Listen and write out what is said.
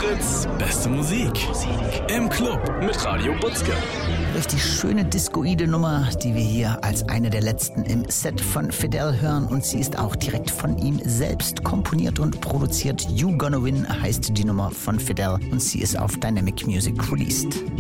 Fritz, beste Musik. Im Club mit Radio Butzke. Richtig schöne discoide Nummer, die wir hier als eine der letzten im Set von Fidel hören. Und sie ist auch direkt von ihm selbst komponiert und produziert. You Gonna Win heißt die Nummer von Fidel und sie ist auf Dynamic Music released.